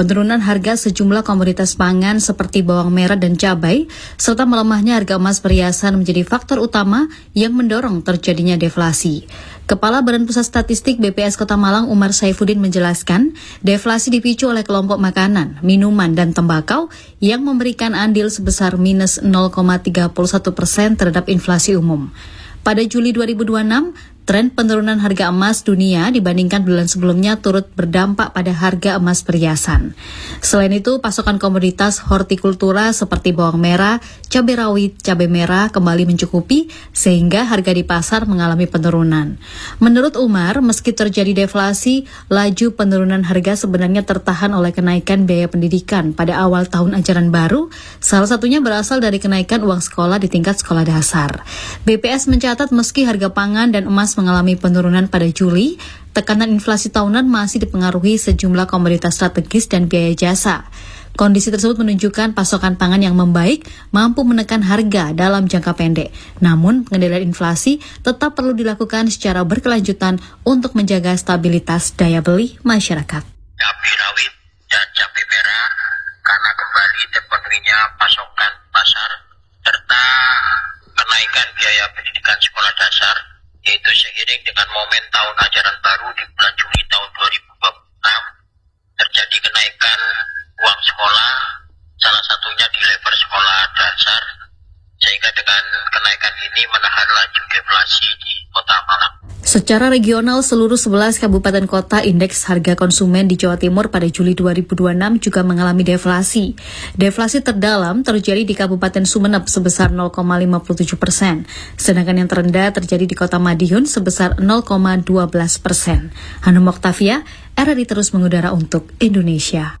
penurunan harga sejumlah komoditas pangan seperti bawang merah dan cabai, serta melemahnya harga emas perhiasan menjadi faktor utama yang mendorong terjadinya deflasi. Kepala Badan Pusat Statistik BPS Kota Malang Umar Saifuddin menjelaskan, deflasi dipicu oleh kelompok makanan, minuman, dan tembakau yang memberikan andil sebesar minus 0,31% terhadap inflasi umum. Pada Juli 2026, tren penurunan harga emas dunia dibandingkan bulan sebelumnya turut berdampak pada harga emas perhiasan. Selain itu, pasokan komoditas hortikultura seperti bawang merah, cabai rawit, cabai merah kembali mencukupi sehingga harga di pasar mengalami penurunan. Menurut Umar, meski terjadi deflasi, laju penurunan harga sebenarnya tertahan oleh kenaikan biaya pendidikan pada awal tahun ajaran baru, salah satunya berasal dari kenaikan uang sekolah di tingkat sekolah dasar. BPS mencatat meski harga pangan dan emas mengalami penurunan pada Juli, tekanan inflasi tahunan masih dipengaruhi sejumlah komoditas strategis dan biaya jasa. Kondisi tersebut menunjukkan pasokan pangan yang membaik mampu menekan harga dalam jangka pendek. Namun, pengendalian inflasi tetap perlu dilakukan secara berkelanjutan untuk menjaga stabilitas daya beli masyarakat. Cabai rawit dan cabai merah karena kembali terpenuhinya pasokan pasar serta kenaikan biaya pendidikan sekolah dasar, yaitu seiring dengan momen tahun ajaran baru di bulan Juli tahun 2026 terjadi kenaikan uang sekolah, salah satunya di level sekolah dasar, sehingga dengan kenaikan ini menahan laju deflasi di Kota Malang. Secara regional, seluruh 11 kabupaten kota indeks harga konsumen di Jawa Timur pada Juli 2026 juga mengalami deflasi. Deflasi terdalam terjadi di Kabupaten Sumeneb sebesar 0,57%, sedangkan yang terendah terjadi di Kota Madiun sebesar 0,12%. Hanum Oktavia, RRI terus mengudara untuk Indonesia.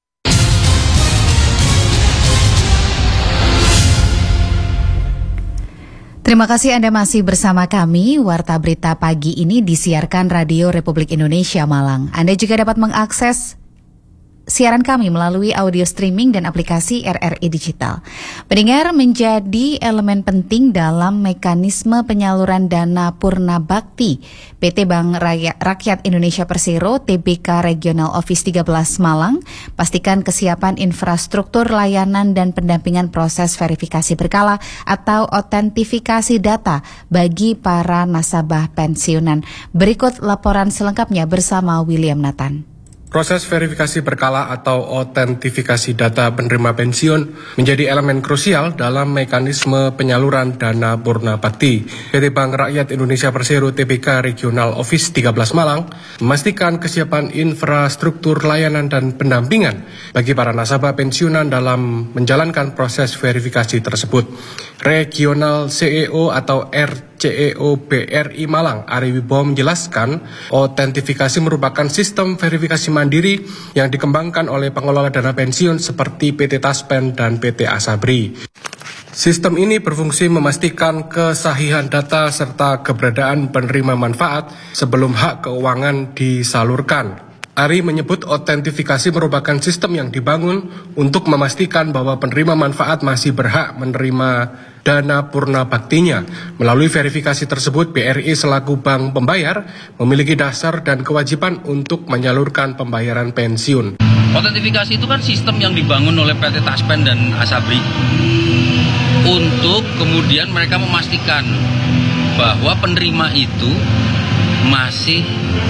Terima kasih Anda masih bersama kami. Warta Berita Pagi ini disiarkan Radio Republik Indonesia Malang. Anda juga dapat mengakses siaran kami melalui audio streaming dan aplikasi RRI Digital. Pendengar menjadi elemen penting dalam mekanisme penyaluran dana Purna Bakti PT Bank Rakyat Indonesia Persero TBK Regional Office 13 Malang. Pastikan kesiapan infrastruktur layanan dan pendampingan proses verifikasi berkala atau otentifikasi data bagi para nasabah pensiunan. Berikut laporan selengkapnya bersama William Nathan. Proses verifikasi berkala atau otentifikasi data penerima pensiun menjadi elemen krusial dalam mekanisme penyaluran dana Purna Bakti. PT Bank Rakyat Indonesia Persero TBK Regional Office 13 Malang memastikan kesiapan infrastruktur layanan dan pendampingan bagi para nasabah pensiunan dalam menjalankan proses verifikasi tersebut. Regional CEO atau RCEO BRI Malang, Ari Wibowo menjelaskan, otentifikasi merupakan sistem verifikasi mandiri yang dikembangkan oleh pengelola dana pensiun seperti PT Taspen dan PT Asabri. Sistem ini berfungsi memastikan kesahihan data serta keberadaan penerima manfaat sebelum hak keuangan disalurkan. Ari menyebut otentifikasi merupakan sistem yang dibangun untuk memastikan bahwa penerima manfaat masih berhak menerima dana Purna Baktinya. Melalui verifikasi tersebut, BRI selaku bank pembayar memiliki dasar dan kewajiban untuk menyalurkan pembayaran pensiun. Otentifikasi itu kan sistem yang dibangun oleh PT Taspen dan Asabri untuk kemudian mereka memastikan bahwa penerima itu masih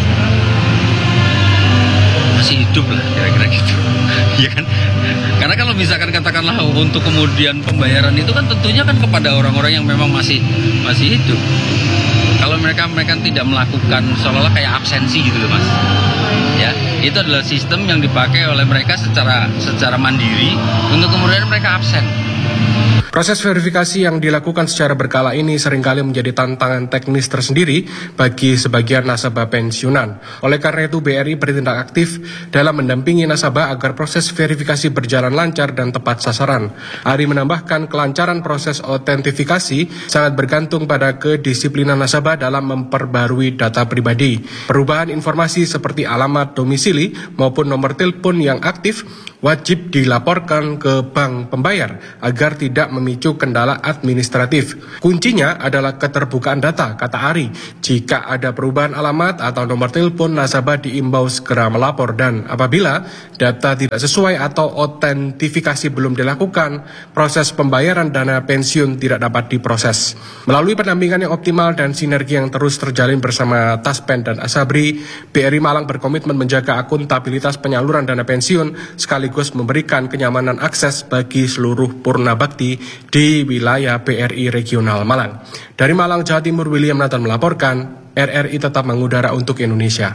hidup lah, kira-kira gitu. Ya kan? Karena kalau misalkan katakanlah untuk kemudian pembayaran itu kan tentunya kan kepada orang-orang yang memang masih hidup. Kalau mereka tidak melakukan seolah-olah kayak absensi gitu loh Mas. Ya, itu adalah sistem yang dipakai oleh mereka secara mandiri untuk kemudian mereka absen. Proses verifikasi yang dilakukan secara berkala ini seringkali menjadi tantangan teknis tersendiri bagi sebagian nasabah pensiunan. Oleh karena itu, BRI bertindak aktif dalam mendampingi nasabah agar proses verifikasi berjalan lancar dan tepat sasaran. Ari menambahkan kelancaran proses otentifikasi sangat bergantung pada kedisiplinan nasabah dalam memperbarui data pribadi. Perubahan informasi seperti alamat domisili maupun nomor telepon yang aktif wajib dilaporkan ke bank pembayar agar tidak memicu kendala administratif. Kuncinya adalah keterbukaan data, kata Ari. Jika ada perubahan alamat atau nomor telepon, nasabah diimbau segera melapor, dan apabila data tidak sesuai atau autentifikasi belum dilakukan, proses pembayaran dana pensiun tidak dapat diproses. Melalui pendampingan yang optimal dan sinergi yang terus terjalin bersama Taspen dan Asabri, BRI Malang berkomitmen menjaga akuntabilitas penyaluran dana pensiun sekaligus memberikan kenyamanan akses bagi seluruh purna bakti di wilayah BRI Regional Malang. Dari Malang, Jawa Timur, William Nathan melaporkan, RRI tetap mengudara untuk Indonesia.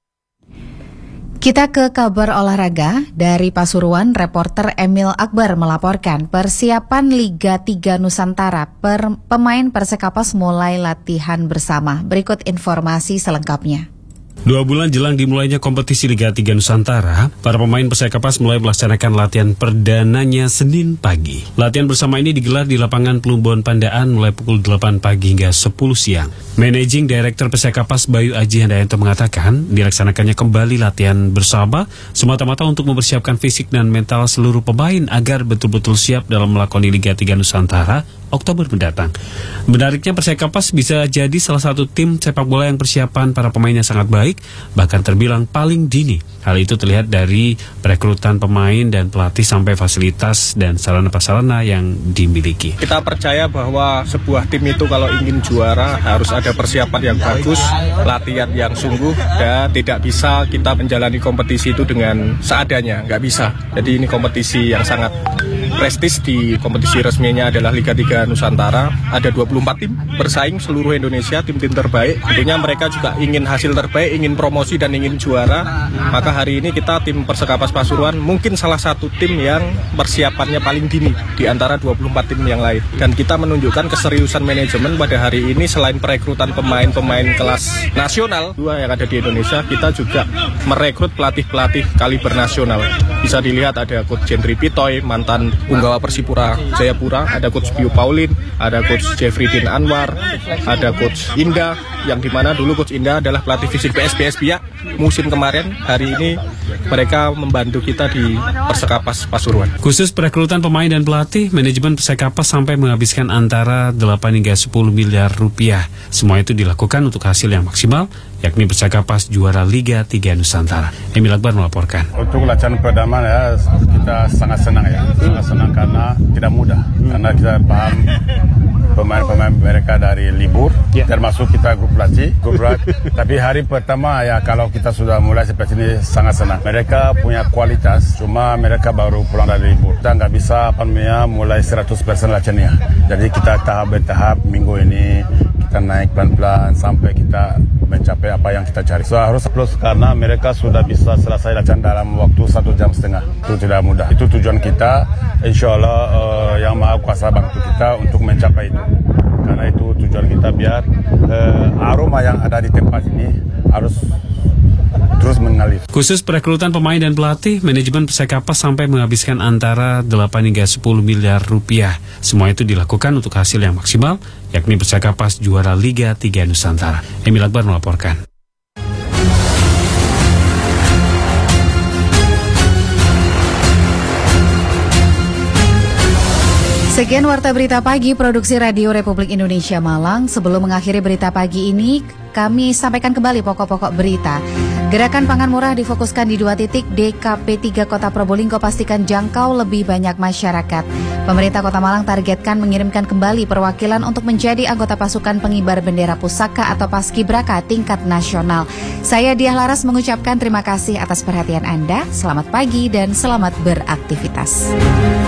Kita ke kabar olahraga. Dari Pasuruan, reporter Emil Akbar melaporkan persiapan Liga 3 Nusantara. Pemain Persekapas mulai latihan bersama. Berikut informasi selengkapnya. 2 bulan jelang dimulainya kompetisi Liga 3 Nusantara, para pemain Persekapas mulai melaksanakan latihan perdananya Senin pagi. Latihan bersama ini digelar di lapangan Plumbon Pandaan mulai pukul 8 pagi hingga 10 siang. Managing Director Persekapas Bayu Aji Handayanto mengatakan, dilaksanakannya kembali latihan bersama semata-mata untuk mempersiapkan fisik dan mental seluruh pemain agar betul-betul siap dalam melakoni Liga 3 Nusantara Oktober mendatang. Menariknya, Persekapas bisa jadi salah satu tim sepak bola yang persiapan para pemainnya sangat baik, bahkan terbilang paling dini. Hal itu terlihat dari perekrutan pemain dan pelatih sampai fasilitas dan sarana-prasarana yang dimiliki. Kita percaya bahwa sebuah tim itu kalau ingin juara harus ada persiapan yang bagus, latihan yang sungguh, dan tidak bisa kita menjalani kompetisi itu dengan seadanya, nggak bisa. Jadi ini kompetisi yang sangat prestis. Di kompetisi resminya adalah Liga 3 Nusantara, ada 24 tim bersaing seluruh Indonesia, tim-tim terbaik. Tentunya mereka juga ingin hasil terbaik, ingin promosi dan ingin juara. Maka hari ini kita tim Persekapas Pasuruan mungkin salah satu tim yang persiapannya paling dini di antara 24 tim yang lain. Dan kita menunjukkan keseriusan manajemen pada hari ini. Selain perekrutan pemain-pemain kelas nasional dua yang ada di Indonesia, kita juga merekrut pelatih-pelatih kaliber nasional. Bisa dilihat ada Coach Jendri Pitoy, mantan punggawa Persipura Jayapura, ada Coach Bio Paulin, ada Coach Jeffrey Din Anwar, ada Coach Indah, yang dimana dulu Coach Indah adalah pelatih fisik PSBS Biak musim kemarin. Hari ini mereka membantu kita di Persekapas Pasuruan. Khusus perekrutan pemain dan pelatih, manajemen Persekapas sampai menghabiskan antara 8 hingga 10 miliar rupiah. Semua itu dilakukan untuk hasil yang maksimal, yakni Persekapas juara Liga 3 Nusantara. Emil Akbar melaporkan. Untuk latihan pertama ya, kita sangat senang ya. Sangat senang karena tidak mudah. Karena kita paham pemain-pemain mereka dari libur, termasuk kita grup pelatih. Tapi hari pertama ya, kalau kita sudah mulai seperti ini sangat senang. Mereka punya kualitas, cuma mereka baru pulang dari libur. Kita nggak bisa mulai 100% latihannya. Jadi kita tahap bertahap, minggu ini kita naik pelan-pelan sampai kita mencapai apa yang kita cari. So, harus plus karena mereka sudah bisa selesai latihan dalam waktu 1,5 jam. Itu tidak mudah. Itu tujuan kita. Insya Allah yang Maha Kuasa bantu kita untuk mencapai itu. Karena itu tujuan kita biar aroma yang ada di tempat ini harus terus mengalir. Khusus perekrutan pemain dan pelatih, manajemen Persekapas sampai menghabiskan antara 8 hingga 10 miliar rupiah. Semua itu dilakukan untuk hasil yang maksimal, yakni Persekapas juara Liga 3 Nusantara. Emil Akbar melaporkan. Sekian Warta Berita Pagi Produksi Radio Republik Indonesia Malang. Sebelum mengakhiri berita pagi ini, kami sampaikan kembali pokok-pokok berita. Gerakan pangan murah difokuskan di 2 titik. DKP 3 Kota Probolinggo pastikan jangkau lebih banyak masyarakat. Pemerintah Kota Malang targetkan mengirimkan kembali perwakilan untuk menjadi anggota pasukan pengibar bendera pusaka atau Paskibraka tingkat nasional. Saya Diah Laras mengucapkan terima kasih atas perhatian Anda. Selamat pagi dan selamat beraktivitas.